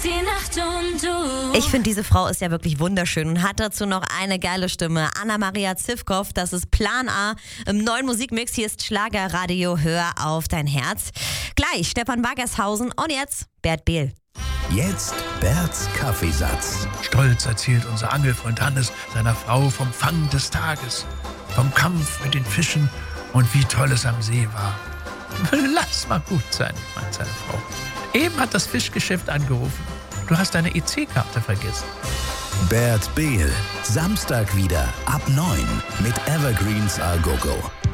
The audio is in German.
die Nacht und du. Ich finde, diese Frau ist ja wirklich wunderschön und hat dazu noch eine geile Stimme. Anna-Maria Zivkow, das ist Plan A im neuen Musikmix. Hier ist Schlagerradio, hör auf dein Herz. Gleich Stefan Wagershausen und jetzt Bert Behl. Jetzt Berts Kaffeesatz. Stolz erzählt unser Angelfreund Hannes seiner Frau vom Fang des Tages, vom Kampf mit den Fischen und wie toll es am See war. Lass mal gut sein, meint seine Frau. Eben hat das Fischgeschäft angerufen. Du hast deine EC-Karte vergessen. Bert Behl, Samstag wieder ab 9 mit Evergreens A Go Go.